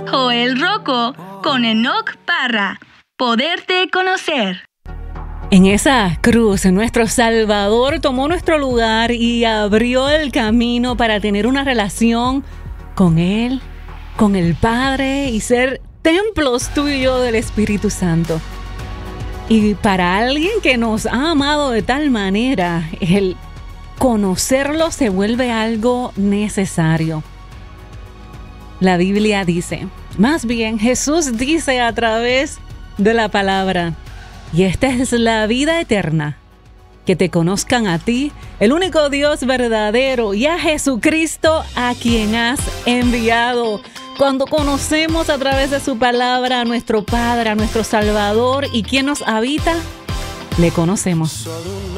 Joel Rocco con Enoch Parra. Poderte conocer. En esa cruz, nuestro Salvador tomó nuestro lugar y abrió el camino para tener una relación con Él, con el Padre y ser templos tú y yo del Espíritu Santo. Y para alguien que nos ha amado de tal manera, el conocerlo se vuelve algo necesario. La Biblia dice, más bien Jesús dice a través de la palabra, y esta es la vida eterna, que te conozcan a ti, el único Dios verdadero, y a Jesucristo a quien has enviado. Cuando conocemos a través de su palabra a nuestro Padre, a nuestro Salvador y quien nos habita, le conocemos.